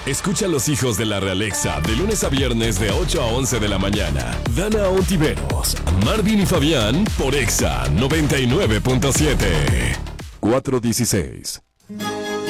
Escucha a los hijos de la Realexa de lunes a viernes de 8 a 11 de la mañana. Dana Ontiveros, Marvin y Fabián por Exa 99.7. 416.